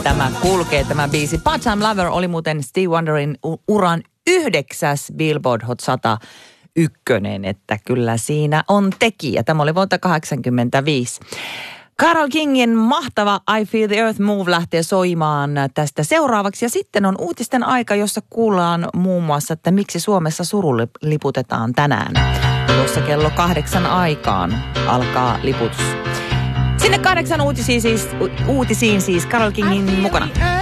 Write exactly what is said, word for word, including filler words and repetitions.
tämä kulkee, tämä biisi. Part-Time Lover oli muuten Stevie Wonderin uran yhdeksäs Billboard Hot sata ykkönen, että kyllä siinä on tekijä. Tämä oli vuonna kahdeksankymmentäviisi. Carole Kingin mahtava I Feel the Earth Move lähtee soimaan tästä seuraavaksi. Ja sitten on uutisten aika, jossa kuullaan muun muassa, että miksi Suomessa suruliputetaan tänään. Tuossa kello kahdeksan aikaan alkaa liputus. Sinne kahdeksan uutisiin siis, uutisiin siis Carole Kingin mukana.